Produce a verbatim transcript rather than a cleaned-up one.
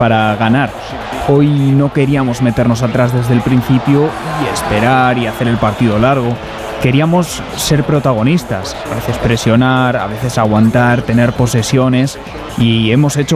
para ganar. Hoy no queríamos meternos atrás desde el principio y esperar y hacer el partido largo. Queríamos ser protagonistas, a veces presionar, a veces aguantar, tener posesiones, y hemos hecho